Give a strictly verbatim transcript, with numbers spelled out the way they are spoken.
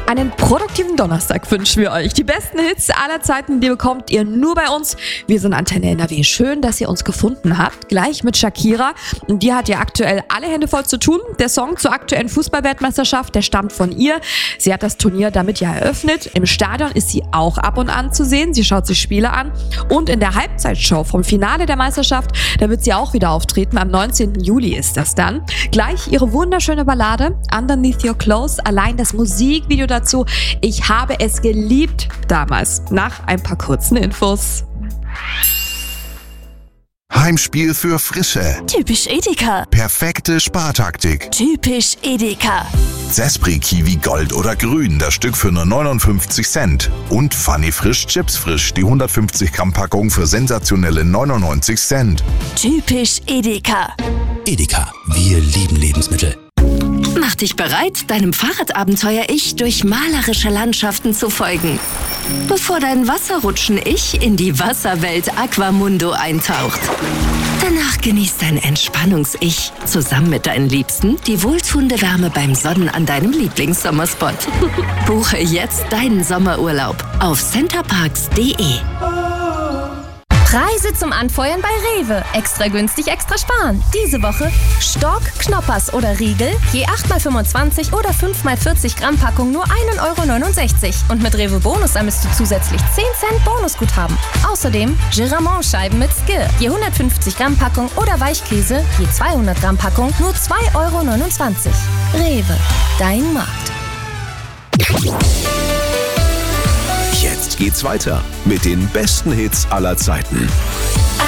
Einen produktiven Donnerstag wünschen wir euch. Die besten Hits aller Zeiten, die bekommt ihr nur bei uns. Wir sind Antenne N R W. Schön, dass ihr uns gefunden habt. Gleich mit Shakira. Und die hat ja aktuell alle Hände voll zu tun. Der Song zur aktuellen Fußball-Weltmeisterschaft, der stammt von ihr. Sie hat das Turnier damit ja eröffnet. Im Stadion ist sie auch ab und an zu sehen. Sie schaut sich Spiele an. Und in der Halbzeitshow vom Finale der Meisterschaft, da wird sie auch wieder auftreten. Am neunzehnten Juli ist das dann. Gleich ihre wunderschöne Ballade Underneath Your Clothes. Allein das Musikvideo dazu. Ich habe es geliebt damals. Nach ein paar kurzen Infos. Heimspiel für Frische. Typisch Edeka. Perfekte Spartaktik. Typisch Edeka. Zespri Kiwi Gold oder Grün, das Stück für nur neunundfünfzig Cent. Und Funny Frisch Chips Frisch, die hundertfünfzig Gramm Packung für sensationelle neunundneunzig Cent. Typisch Edeka. Edeka, wir lieben Lebensmittel. Mach dich bereit, deinem Fahrradabenteuer-Ich durch malerische Landschaften zu folgen. Bevor dein Wasserrutschen-Ich in die Wasserwelt Aquamundo eintaucht. Danach genießt dein Entspannungs-Ich zusammen mit deinen Liebsten die wohltuende Wärme beim Sonnen an deinem Lieblingssommerspot. Buche jetzt deinen Sommerurlaub auf centerparks punkt de. Preise zum Anfeuern bei Rewe. Extra günstig, extra sparen. Diese Woche Stork, Knoppers oder Riegel, je acht mal fünfundzwanzig oder fünf mal vierzig Gramm Packung nur ein Euro neunundsechzig. Und mit Rewe Bonus sammelst du zusätzlich zehn Cent Bonusguthaben. Außerdem Giramont-Scheiben mit Skir, je hundertfünfzig Gramm Packung oder Weichkäse, je zweihundert Gramm Packung nur zwei Euro neunundzwanzig. Rewe, dein Markt. Jetzt geht's weiter mit den besten Hits aller Zeiten.